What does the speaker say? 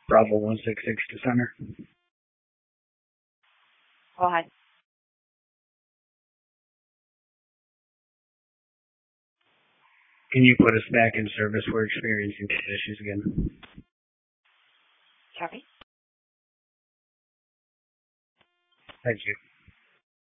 Bravo 166 to center. Go ahead. Can you put us back in service? We're experiencing issues again. Copy. Thank you.